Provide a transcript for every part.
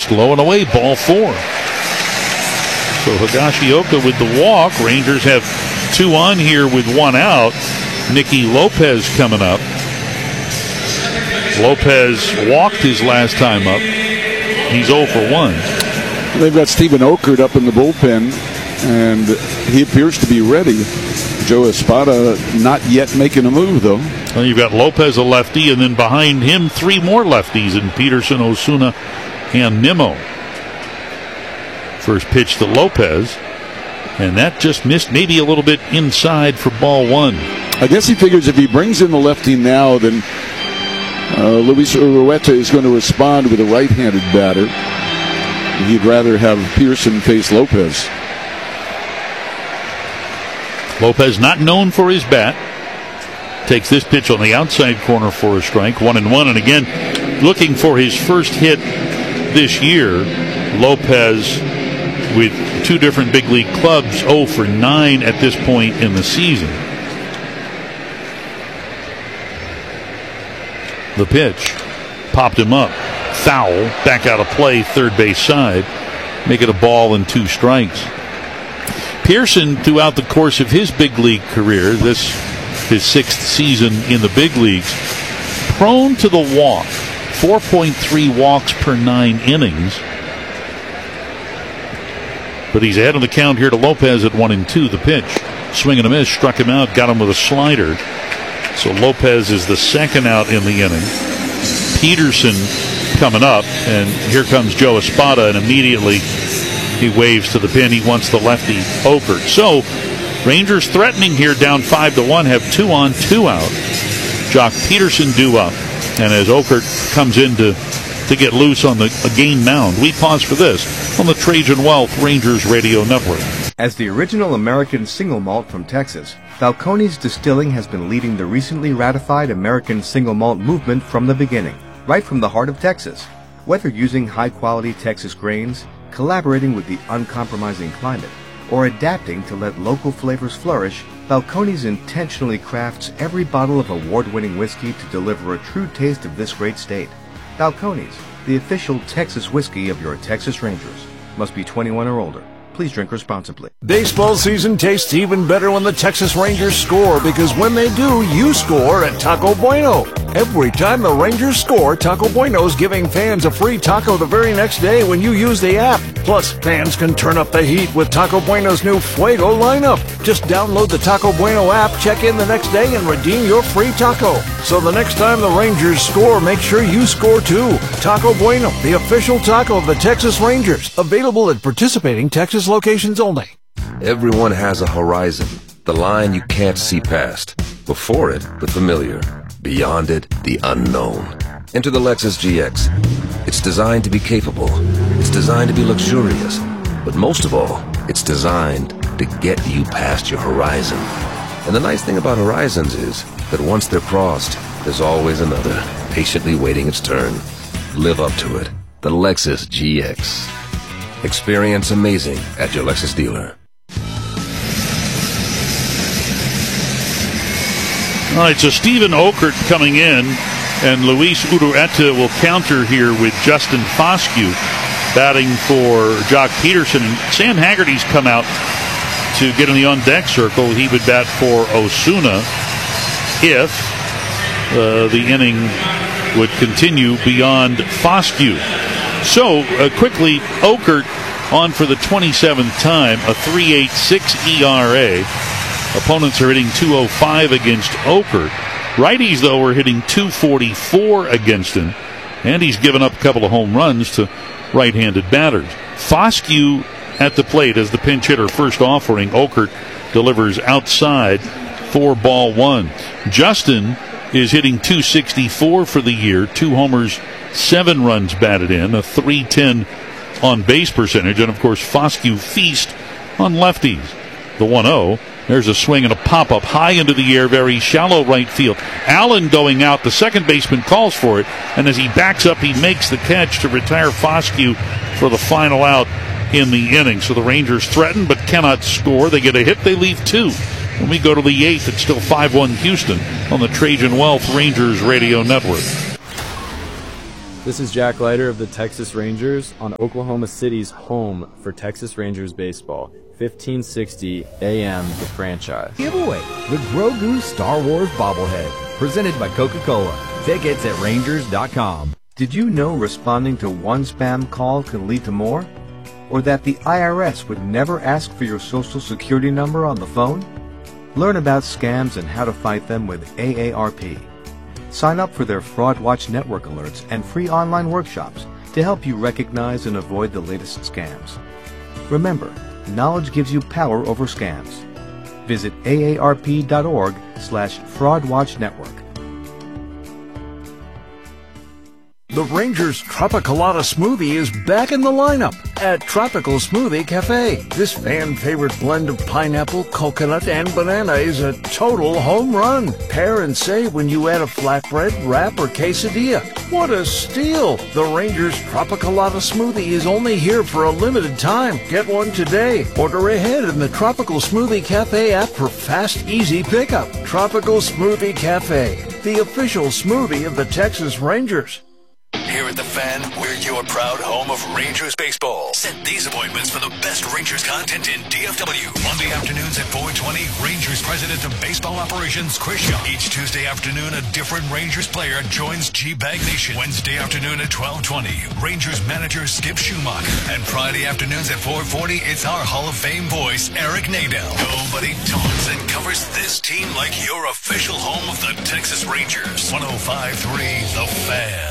It's low and away, ball 4. So Higashioka with the walk. Rangers have 2 on here with 1 out. Nicky Lopez coming up. Lopez walked his last time up. He's 0 for 1. They've got Steven Okert up in the bullpen, and he appears to be ready. Joe Espada not yet making a move, though. Well, you've got Lopez, a lefty, and then behind him 3 more lefties in Peterson, Osuna, and Nimmo. First pitch to Lopez, and that just missed maybe a little bit inside for ball 1. I guess he figures if he brings in the lefty now, then Luis Urueta is going to respond with a right-handed batter. He'd rather have Pearson face Lopez. Lopez not known for his bat. Takes this pitch on the outside corner for a strike. 1-1, and again looking for his first hit this year. Lopez with 2 different big league clubs, 0 for 9 at this point in the season. The pitch popped him up. Foul. Back out of play, third base side. Make it a ball and 2 strikes. Pearson, throughout the course of his big league career, this his 6th season in the big leagues, prone to the walk. 4.3 walks per 9 innings. But he's ahead of the count here to Lopez at 1-2. The pitch. Swing and a miss. Struck him out. Got him with a slider. So Lopez is the second out in the inning. Peterson coming up, and here comes Joe Espada, and immediately he waves to the pin. He wants the lefty Okert. So Rangers threatening here, down 5-1, have 2 on, 2 out. Jock Peterson due up, and as Okert comes in to get loose on the game mound. We pause for this on the Trajan Wealth Rangers Radio Network. As the original American single malt from Texas, Falcone's Distilling has been leading the recently ratified American single malt movement from the beginning, right from the heart of Texas. Whether using high-quality Texas grains, collaborating with the uncompromising climate, or adapting to let local flavors flourish, Falcone's intentionally crafts every bottle of award-winning whiskey to deliver a true taste of this great state. Falcone's, the official Texas whiskey of your Texas Rangers. Must be 21 or older. Please drink responsibly. Baseball season tastes even better when the Texas Rangers score, because when they do, you score at Taco Bueno. Every time the Rangers score, Taco Bueno's giving fans a free taco the very next day when you use the app. Plus, fans can turn up the heat with Taco Bueno's new Fuego lineup. Just download the Taco Bueno app, check in the next day, and redeem your free taco. So the next time the Rangers score, make sure you score too. Taco Bueno, the official taco of the Texas Rangers. Available at participating Texas locations only. Everyone has a horizon, the line you can't see past. Before it, the familiar. Beyond it, the unknown. Enter the Lexus GX. It's designed to be capable. It's designed to be luxurious. But most of all, it's designed to get you past your horizon. And the nice thing about horizons is that once they're crossed, there's always another, patiently waiting its turn. Live up to it. The Lexus GX. Experience amazing at your Lexus dealer. All right, so Steven Okert coming in, and Luis Urueta will counter here with Justin Foscue batting for Jock Peterson. And Sam Haggerty's come out to get in the on-deck circle. He would bat for Osuna if the inning would continue beyond Foscue. So, quickly, Okert on for the 27th time, a 3.86 ERA. Opponents are hitting .205 against Okert. Righties, though, are hitting .244 against him, and he's given up a couple of home runs to right-handed batters. Foscue at the plate as the pinch hitter, first offering. Okert delivers outside for ball 1. Justin is hitting .264 for the year, 2 homers, 7 runs batted in, a .310 on base percentage, and of course Foscue feast on lefties. The 1-0. There's a swing and a pop-up high into the air, very shallow right field. Allen going out. The second baseman calls for it, and as he backs up, he makes the catch to retire Foscue for the final out in the inning. So the Rangers threaten but cannot score. They get a hit, they leave 2. When we go to the 8th, it's still 5-1 Houston on the Trajan Wealth Rangers Radio Network. This is Jack Leiter of the Texas Rangers on Oklahoma City's home for Texas Rangers baseball, 1560 AM The Franchise. Giveaway, the Grogu Star Wars bobblehead, presented by Coca-Cola. Tickets at Rangers.com. Did you know responding to one spam call can lead to more? Or that the IRS would never ask for your social security number on the phone? Learn about scams and how to fight them with AARP. Sign up for their Fraud Watch Network alerts and free online workshops to help you recognize and avoid the latest scams. Remember, knowledge gives you power over scams. Visit aarp.org/fraudwatchnetwork. The Rangers Tropicalata Smoothie is back in the lineup at Tropical Smoothie Cafe. This fan-favorite blend of pineapple, coconut, and banana is a total home run. Pair and save when you add a flatbread, wrap, or quesadilla. What a steal! The Rangers Tropicalata Smoothie is only here for a limited time. Get one today. Order ahead in the Tropical Smoothie Cafe app for fast, easy pickup. Tropical Smoothie Cafe, the official smoothie of the Texas Rangers. Here at The Fan, we're your proud home of Rangers baseball. Set these appointments for the best Rangers content in DFW. Monday afternoons at 4:20, Rangers President of Baseball Operations, Chris Young. Each Tuesday afternoon, a different Rangers player joins G-Bag Nation. Wednesday afternoon at 12:20, Rangers manager Skip Schumacher. And Friday afternoons at 4:40, it's our Hall of Fame voice, Eric Nadel. Nobody talks and covers this team like your official home of the Texas Rangers. 105.3 The Fan.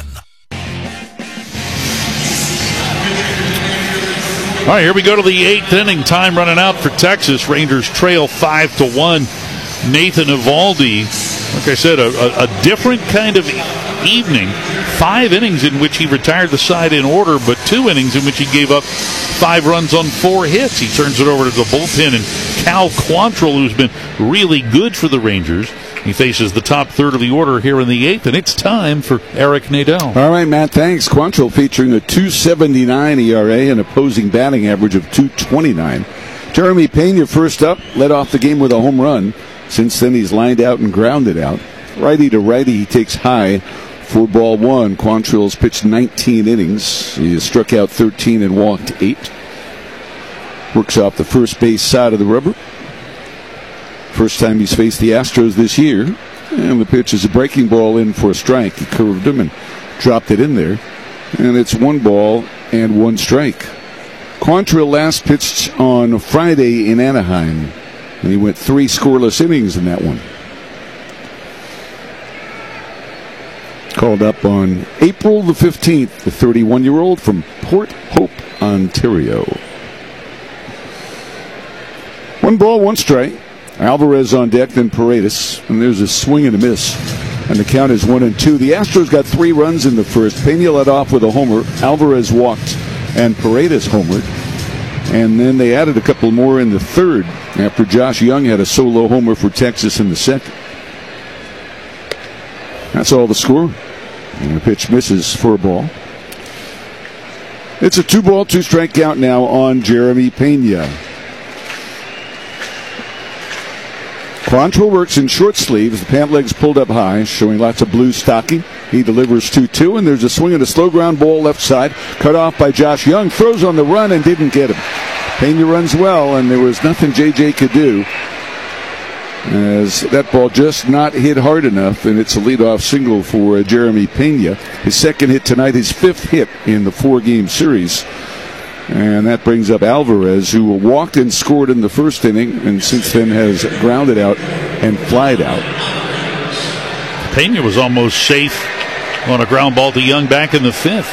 All right, here we go to the 8th inning. Time running out for Texas. Rangers trail 5-1. Nathan Eovaldi, like I said, a different kind of evening. 5 innings in which he retired the side in order, but 2 innings in which he gave up 5 runs on 4 hits. He turns it over to the bullpen, and Cal Quantrill, who's been really good for the Rangers. He faces the top third of the order here in the 8th, and it's time for Eric Nadel. All right, Matt, thanks. Quantrill featuring a 2.79 ERA and opposing batting average of 2.29. Jeremy Pena first up, led off the game with a home run. Since then, he's lined out and grounded out. Righty to righty, he takes high for ball 1. Quantrill's pitched 19 innings. He has struck out 13 and walked 8. Works off the first base side of the rubber. First time he's faced the Astros this year. And the pitch is a breaking ball in for a strike. He curved him and dropped it in there. And it's 1 ball and 1 strike. Quantrill last pitched on Friday in Anaheim. And he went 3 scoreless innings in that one. Called up on April the 15th, the 31-year-old from Port Hope, Ontario. 1 ball, 1 strike. Alvarez on deck, then Paredes, and there's a swing and a miss, and the count is 1-2. The Astros got 3 runs in the first. Pena led off with a homer. Alvarez walked, and Paredes homered, and then they added a couple more in the third after Josh Young had a solo homer for Texas in the second. That's all the score, and the pitch misses for a ball. It's a 2 ball, 2 strike count now on Jeremy Pena. Quantrill works in short sleeves, the pant legs pulled up high, showing lots of blue stocking. He delivers 2-2, and there's a swing and a slow ground ball left side, cut off by Josh Young, throws on the run and didn't get him. Pena runs well, and there was nothing JJ could do, as that ball just not hit hard enough, and it's a leadoff single for Jeremy Pena. His second hit tonight, his 5th hit in the 4-game series. And that brings up Alvarez, who walked and scored in the first inning, and since then has grounded out and flied out. Pena was almost safe on a ground ball to Young back in the 5th.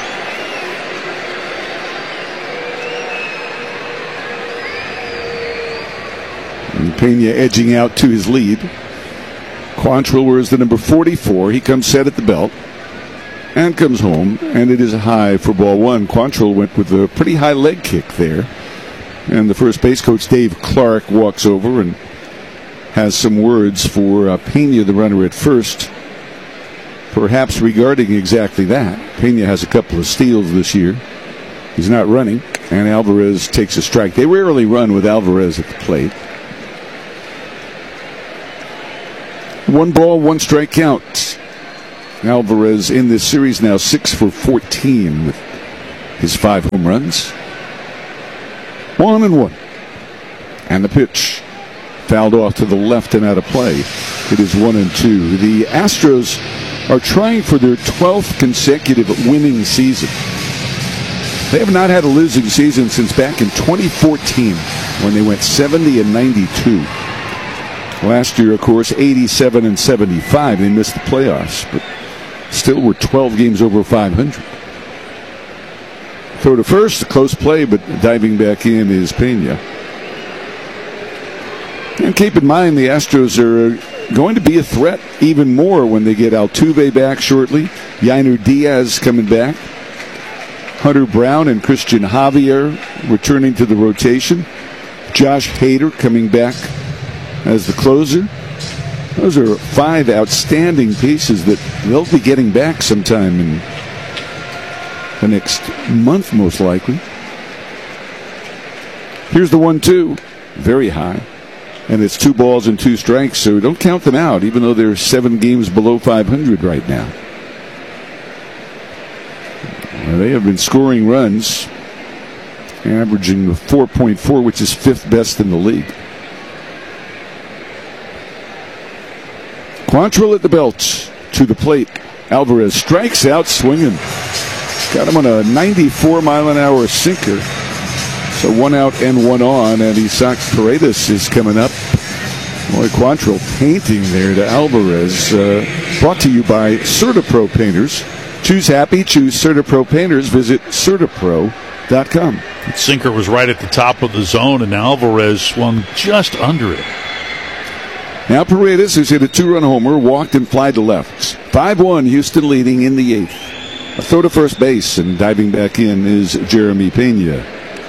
And Pena edging out to his lead. Quantrill wears the number 44. He comes set at the belt and comes home, and it is a high for ball 1. Quantrill went with a pretty high leg kick there, and the first base coach Dave Clark walks over and has some words for Pena, the runner at first, perhaps regarding exactly that. Pena has a couple of steals this year. He's not running, and Alvarez takes a strike. They rarely run with Alvarez at the plate. 1 ball, 1 strike count. Alvarez in this series now 6 for 14 with his 5 home runs. 1-1. And the pitch fouled off to the left and out of play. It is 1-2. The Astros are trying for their 12th consecutive winning season. They have not had a losing season since back in 2014 when they went 70-92. Last year, of course, 87-75. They missed the playoffs, but still were 12 games over 500. Throw to first, a close play, but diving back in is Pena. And keep in mind, the Astros are going to be a threat even more when they get Altuve back shortly. Yainer Diaz coming back. Hunter Brown and Christian Javier returning to the rotation. Josh Hader coming back as the closer. Those are 5 outstanding pieces that they'll be getting back sometime in the next month, most likely. Here's the 1-2. Very high. And it's 2 balls and 2 strikes, so don't count them out, even though they're 7 games below 500 right now. They have been scoring runs, averaging 4.4, which is 5th best in the league. Quantrill at the belt, to the plate. Alvarez strikes out swinging. Got him on a 94-mile-an-hour sinker. So 1 out and 1 on, and Isaac Paredes is coming up. Boy, Quantrill painting there to Alvarez. Brought to you by CertaPro Painters. Choose happy, choose CertaPro Painters. Visit CertaPro.com. That sinker was right at the top of the zone, and Alvarez swung just under it. Now Paredes, who's hit a 2-run homer, walked and flied to left. 5-1, Houston leading in the 8th. A throw to first base, and diving back in is Jeremy Pena.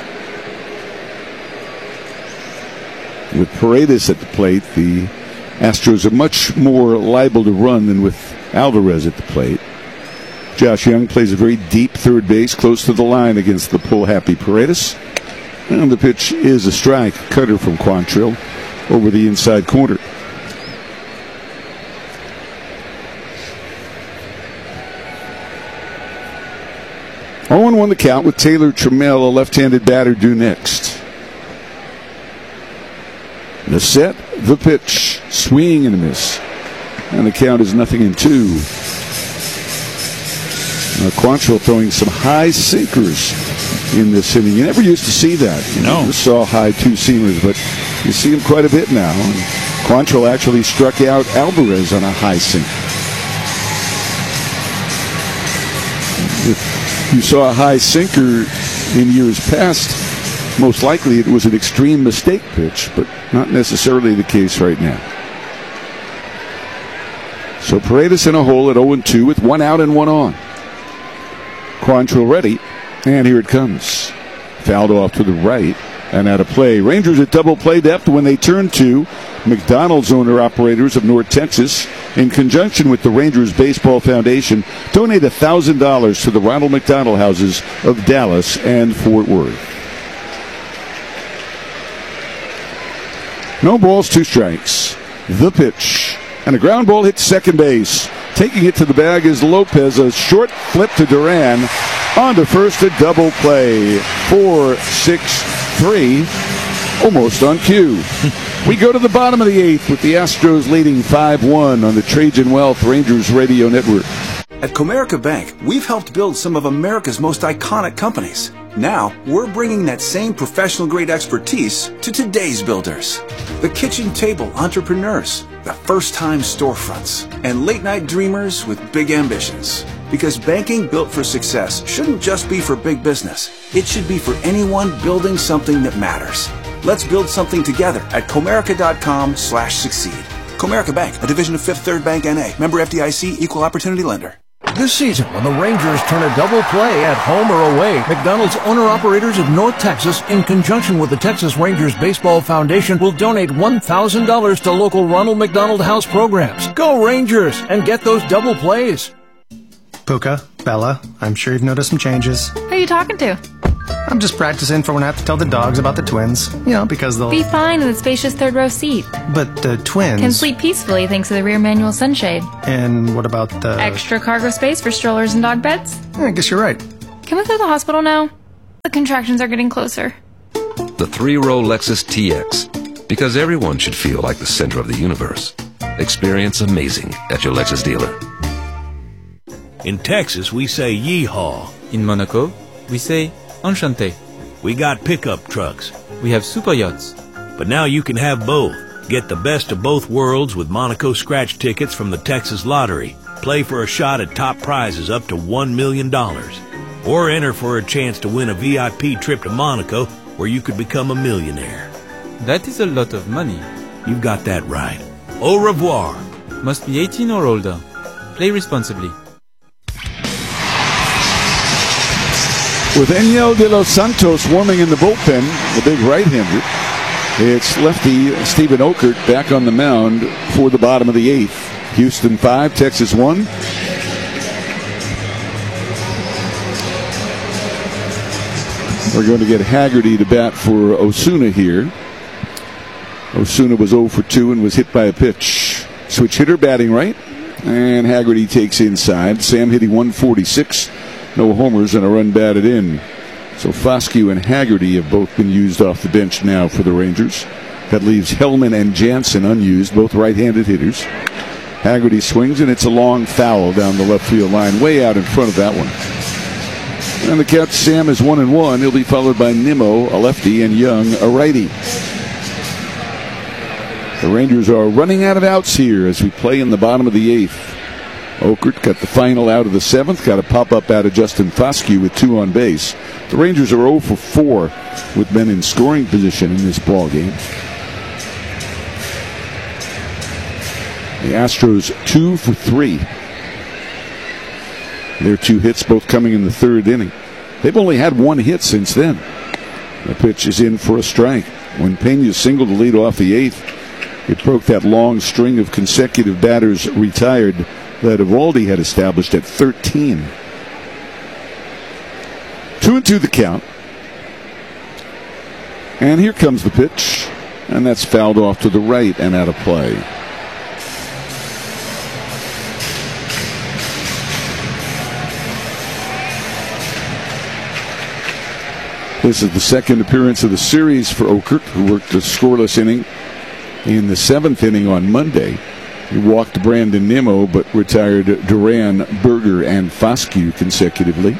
With Paredes at the plate, the Astros are much more liable to run than with Alvarez at the plate. Josh Young plays a very deep third base, close to the line against the pull-happy Paredes. And the pitch is a strike, cutter from Quantrill over the inside corner. Owen won the count with Taylor Trammell, a left-handed batter, due next. The set, the pitch, swing and a miss. And the count is 0-2. Quantrill throwing some high sinkers in this inning. You never used to see that. You just saw high 2-seamers, but you see them quite a bit now. And Quantrill actually struck out Alvarez on a high sink. If you saw a high sinker in years past, most likely it was an extreme mistake pitch, but not necessarily the case right now. So Paredes in a hole at 0-2 with 1 out and 1 on. Quantrill ready, and here it comes. Fouled off to the right and out of play. Rangers at double play depth when they turn to McDonald's owner-operators of North Texas. In conjunction with the Rangers Baseball Foundation, donate $1,000 to the Ronald McDonald Houses of Dallas and Fort Worth. No balls, 2 strikes. The pitch. And a ground ball hits second base. Taking it to the bag is Lopez. A short flip to Duran. On to first, a double play. 4-6-3. Almost on cue. We go to the bottom of the 8th with the Astros leading 5-1 on the Trajan Wealth Rangers Radio Network. At Comerica Bank, we've helped build some of America's most iconic companies. Now, we're bringing that same professional-grade expertise to today's builders. The kitchen table entrepreneurs, the first-time storefronts, and late-night dreamers with big ambitions. Because banking built for success shouldn't just be for big business. It should be for anyone building something that matters. Let's build something together at Comerica.com/succeed. Comerica Bank, a division of Fifth Third Bank N.A., member FDIC, equal opportunity lender. This season, when the Rangers turn a double play at home or away, McDonald's owner-operators of North Texas, in conjunction with the Texas Rangers Baseball Foundation, will donate $1,000 to local Ronald McDonald House programs. Go Rangers and get those double plays. Puka, Bella, I'm sure you've noticed some changes. Who are you talking to? I'm just practicing for when I have to tell the dogs about the twins. Because they'll... Be fine in the spacious third row seat. But the twins... Can sleep peacefully thanks to the rear manual sunshade. And what about the... Extra cargo space for strollers and dog beds? I guess you're right. Can we go to the hospital now? The contractions are getting closer. The 3-row Lexus TX. Because everyone should feel like the center of the universe. Experience amazing at your Lexus dealer. In Texas, we say yeehaw. In Monaco, we say enchanté. We got pickup trucks. We have super yachts. But now you can have both. Get the best of both worlds with Monaco scratch tickets from the Texas Lottery. Play for a shot at top prizes up to $1 million. Or enter for a chance to win a VIP trip to Monaco where you could become a millionaire. That is a lot of money. You've got that right. Au revoir. Must be 18 or older. Play responsibly. With Enyel De Los Santos warming in the bullpen, the big right-hander, it's lefty Steven Okert back on the mound for the bottom of the 8th. Houston 5, Texas 1. We're going to get Haggerty to bat for Osuna here. Osuna was 0 for 2 and was hit by a pitch. Switch hitter batting right, and Haggerty takes inside. Sam hitting 146. No homers and a run batted in. So Foscue and Haggerty have both been used off the bench now for the Rangers. That leaves Hellman and Jansen unused, both right-handed hitters. Haggerty swings, and it's a long foul down the left field line, way out in front of that one. And the count, Sam is 1-1. He'll be followed by Nimmo, a lefty, and Young, a righty. The Rangers are running out of outs here as we play in the bottom of the 8th. Okert got the final out of the 7th. Got a pop-up out of Justin Foscue with 2 on base. The Rangers are 0 for 4 with men in scoring position in this ball game. The Astros 2 for 3. Their 2 hits both coming in the 3rd inning. They've only had 1 hit since then. The pitch is in for a strike. When Pena singled to lead off the 8th, it broke that long string of consecutive batters retired that Eovaldi had established at 13. 2-2 the count. And here comes the pitch. And that's fouled off to the right and out of play. This is the second appearance of the series for Okert, who worked a scoreless inning in the 7th inning on Monday. He walked Brandon Nimmo, but retired Duran, Berger, and Foscue consecutively.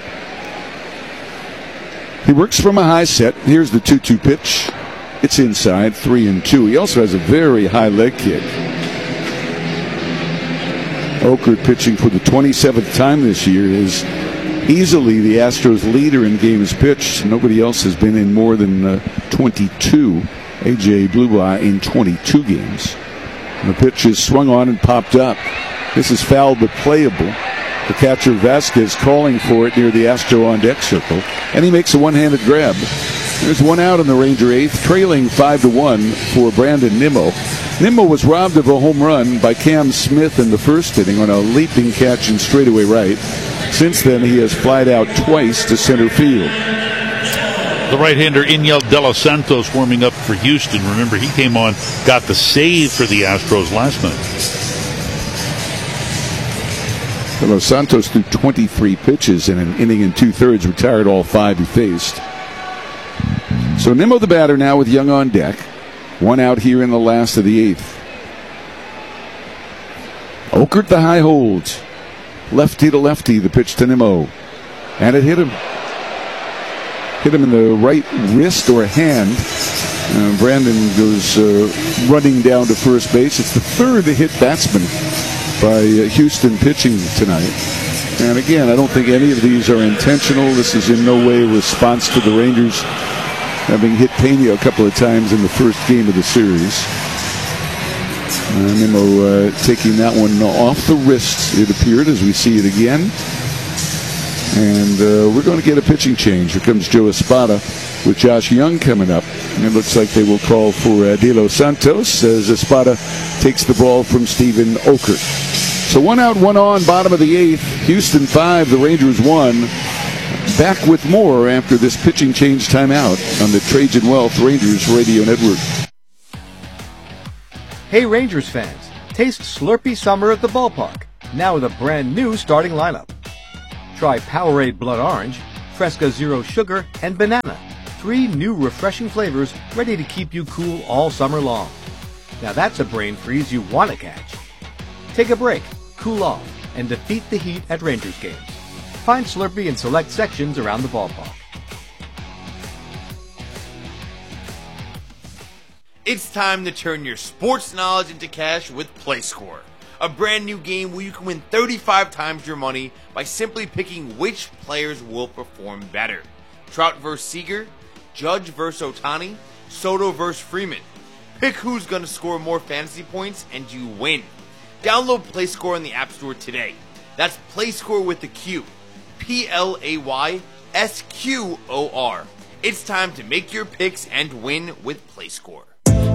He works from a high set. Here's the 2-2 pitch. It's inside, 3-2. He also has a very high leg kick. Okert, pitching for the 27th time this year, is easily the Astros' leader in games pitched. Nobody else has been in more than 22. A.J. Blubaugh in 22 games. The pitch is swung on and popped up. This is foul but playable. The catcher Vasquez calling for it near the Astro on deck circle, and he makes a one-handed grab. There's 1 out in the Ranger 8th, trailing 5-1 for Brandon Nimmo. Nimmo was robbed of a home run by Cam Smith in the 1st inning on a leaping catch in straightaway right. Since then, he has flied out twice to center field. The right-hander Enyel De Los Santos warming up for Houston. Remember, he came on, got the save for the Astros last night. De Los Santos threw 23 pitches in an inning and 2/3, retired all 5 he faced. So Nimmo the batter now with Young on deck. 1 out here in the last of the 8th. Okert the high holds. Lefty to lefty, the pitch to Nimmo. And it hit him. Hit him in the right wrist or hand. Brandon goes running down to first base. It's the 3rd hit batsman by Houston pitching tonight. And again, I don't think any of these are intentional. This is in no way a response to the Rangers having hit Pena a couple of times in the 1st game of the series. Nimmo taking that one off the wrist, it appeared, as we see it again. And we're going to get a pitching change. Here comes Joe Espada with Josh Young coming up. And it looks like they will call for De Los Santos as Espada takes the ball from Steven Okert. So 1 out, 1 on, bottom of the 8th. Houston 5, the Rangers 1. Back with more after this pitching change timeout on the Trajan Wealth Rangers Radio Network. Hey Rangers fans, taste Slurpee Summer at the ballpark, now with a brand new starting lineup. Try Powerade Blood Orange, Fresca Zero Sugar, and Banana. 3 new refreshing flavors ready to keep you cool all summer long. Now that's a brain freeze you want to catch. Take a break, cool off, and defeat the heat at Rangers games. Find Slurpee in select sections around the ballpark. It's time to turn your sports knowledge into cash with PlayScore, a brand new game where you can win 35 times your money by simply picking which players will perform better. Trout vs. Seager, Judge vs. Ohtani, Soto vs. Freeman. Pick who's going to score more fantasy points and you win. Download PlayScore in the App Store today. That's PlayScore with the Q. PLAYSQOR. It's time to make your picks and win with PlayScore.